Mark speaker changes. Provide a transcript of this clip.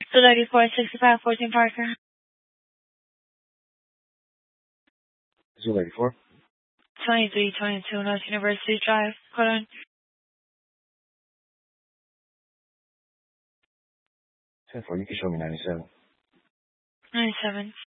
Speaker 1: 234-65 14 Parker.
Speaker 2: 284.
Speaker 1: 2322 North University Drive. Hold on.
Speaker 2: 10-4, you can show me 97.
Speaker 1: 97.